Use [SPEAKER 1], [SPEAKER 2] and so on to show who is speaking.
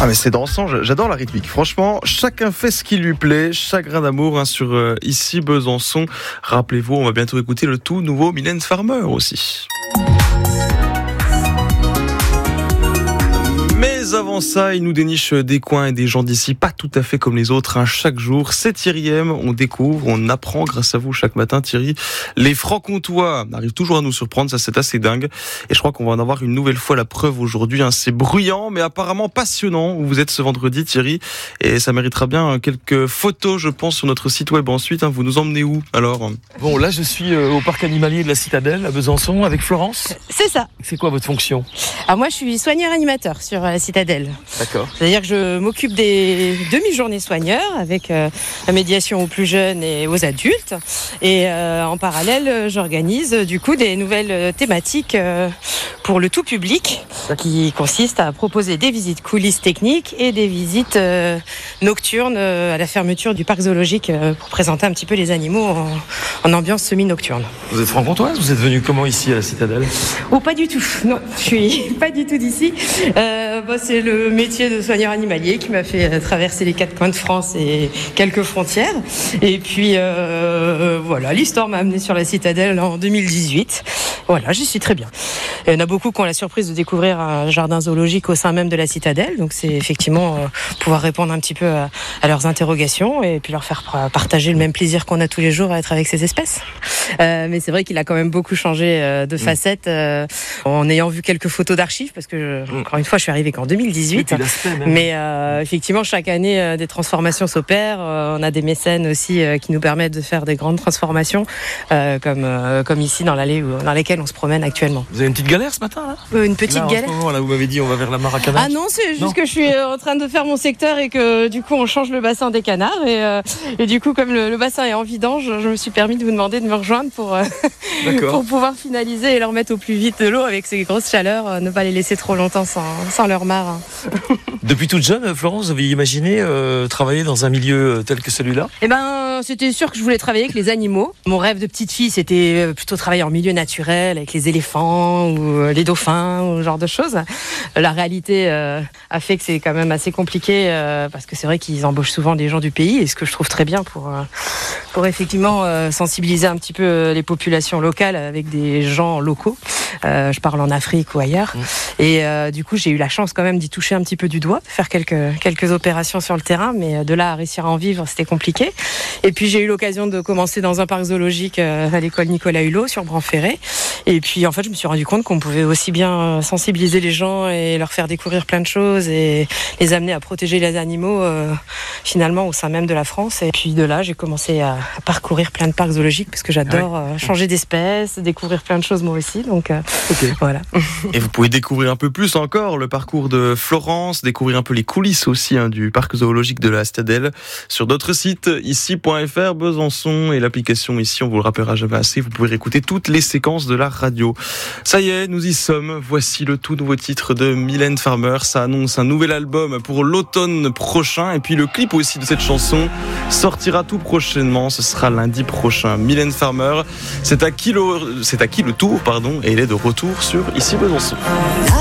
[SPEAKER 1] Ah mais c'est dansant, j'adore la rythmique. Franchement, chacun fait ce qui lui plaît. Chagrin d'amour sur Ici Besançon. Rappelez-vous, on va bientôt écouter le tout nouveau Mylène Farmer aussi. Mais avant ça, il nous déniche des coins et des gens d'ici, pas tout à fait comme les autres. Chaque jour, c'est Thierry M. On découvre, on apprend grâce à vous chaque matin, Thierry. Les Francs-Comtois arrivent toujours à nous surprendre, ça c'est assez dingue. Et je crois qu'on va en avoir une nouvelle fois la preuve aujourd'hui. C'est bruyant, mais apparemment passionnant où vous êtes ce vendredi, Thierry. Et ça méritera bien quelques photos, je pense, sur notre site web ensuite. Vous nous emmenez où alors ?
[SPEAKER 2] Bon, là je suis au parc animalier de la Citadelle à Besançon avec Florence.
[SPEAKER 3] C'est ça.
[SPEAKER 2] C'est quoi votre fonction ?
[SPEAKER 3] Alors moi je suis soigneur-animateur sur la Citadelle.
[SPEAKER 2] D'accord.
[SPEAKER 3] C'est-à-dire que je m'occupe des demi-journées soigneurs avec la médiation aux plus jeunes et aux adultes. Et en parallèle, j'organise du coup des nouvelles thématiques pour le tout public qui consistent à proposer des visites coulisses techniques et des visites nocturnes à la fermeture du parc zoologique pour présenter un petit peu les animaux en ambiance semi-nocturne.
[SPEAKER 2] Vous êtes franc-comtoise ? Vous êtes venue comment ici à la Citadelle ?
[SPEAKER 3] Oh, pas du tout. Non, je suis pas du tout d'ici. C'est le métier de soigneur animalier qui m'a fait traverser les 4 coins de France et quelques frontières. Et puis, voilà, l'histoire m'a amené sur la Citadelle en 2018. Voilà, j'y suis très bien. Il y en a beaucoup qui ont la surprise de découvrir un jardin zoologique au sein même de la Citadelle. Donc, c'est effectivement pouvoir répondre un petit peu à leurs interrogations et puis leur faire partager le même plaisir qu'on a tous les jours à être avec ces espèces. Mais c'est vrai qu'il a quand même beaucoup changé de facettes en ayant vu quelques photos d'archives parce que, encore une fois, je suis arrivée qu'en 2018. Mais effectivement, chaque année, des transformations s'opèrent. On a des mécènes aussi qui nous permettent de faire des grandes transformations, comme ici dans l'allée dans laquelle on se promène actuellement.
[SPEAKER 2] Vous avez une petite galère ce matin là ?
[SPEAKER 3] Une petite galère.
[SPEAKER 2] En ce moment, là, vous m'avez dit on va vers la mare à canards.
[SPEAKER 3] Ah non, c'est juste que je suis en train de faire mon secteur et que du coup on change le bassin des canards et du coup comme le bassin est en vidange, je me suis permis de vous demander de me rejoindre pour pouvoir finaliser et leur mettre au plus vite de l'eau avec ces grosses chaleurs, ne pas les laisser trop longtemps sans leur mare.
[SPEAKER 2] Depuis toute jeune, Florence, vous avez imaginé travailler dans un milieu tel que celui-là ?
[SPEAKER 3] C'était sûr que je voulais travailler avec les animaux. Mon rêve de petite fille, c'était plutôt travailler en milieu naturel, avec les éléphants ou les dauphins ou ce genre de choses. La réalité a fait que c'est quand même assez compliqué parce que c'est vrai qu'ils embauchent souvent des gens du pays et ce que je trouve très bien pour effectivement sensibiliser un petit peu les populations locales avec des gens locaux. Je parle en Afrique ou ailleurs. Et du coup, j'ai eu la chance quand même d'y toucher un petit peu du doigt, de faire quelques opérations sur le terrain, mais de là à réussir à en vivre, c'était compliqué. Et puis j'ai eu l'occasion de commencer dans un parc zoologique à l'école Nicolas Hulot sur Bran-Ferré. Et puis en fait, je me suis rendu compte qu'on pouvait aussi bien sensibiliser les gens et leur faire découvrir plein de choses et les amener à protéger les animaux finalement au sein même de la France. Et puis de là, j'ai commencé à parcourir plein de parcs zoologiques parce que j'adore changer d'espèce, découvrir plein de choses moi aussi. Donc voilà.
[SPEAKER 1] Et vous pouvez découvrir un peu plus encore le parcours de Florence, découvrir un peu les coulisses aussi du parc zoologique de la Citadelle sur notre site ici.fr Besançon et l'application ici, on vous le rappellera jamais assez, vous pouvez réécouter toutes les séquences de la radio. Ça y est, nous y sommes, voici le tout nouveau titre de Mylène Farmer, ça annonce un nouvel album pour l'automne prochain et puis le clip aussi de cette chanson sortira tout prochainement, ce sera lundi prochain. Mylène Farmer, c'est à qui le tour, et elle est de retour sur Ici Besançon.